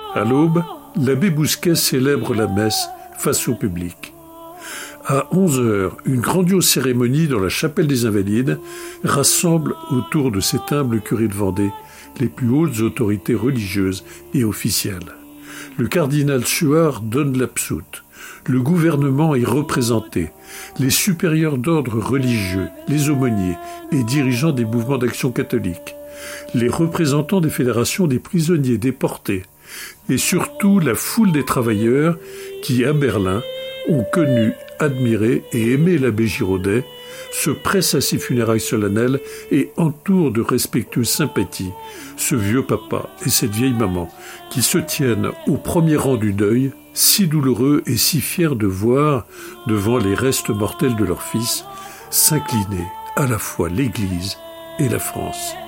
À l'aube, l'abbé Bousquet célèbre la messe face au public. À 11h, une grandiose cérémonie dans la chapelle des Invalides rassemble autour de cet humble curé de Vendée les plus hautes autorités religieuses et officielles. Le cardinal Suard donne l'absoute. Le gouvernement est représenté. Les supérieurs d'ordre religieux, les aumôniers et dirigeants des mouvements d'action catholique, les représentants des fédérations des prisonniers déportés et surtout la foule des travailleurs qui, à Berlin, ont connu, admiré et aimé l'abbé Giraudet, se pressent à ses funérailles solennelles et entourent de respectueuses sympathies ce vieux papa et cette vieille maman qui se tiennent au premier rang du deuil, si douloureux et si fiers de voir, devant les restes mortels de leur fils, s'incliner à la fois l'Église et la France.